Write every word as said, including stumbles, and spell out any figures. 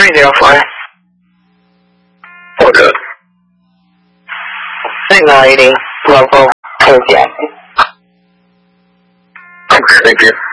这个佛呀？ 或者那个一定我我看见。 不是那边。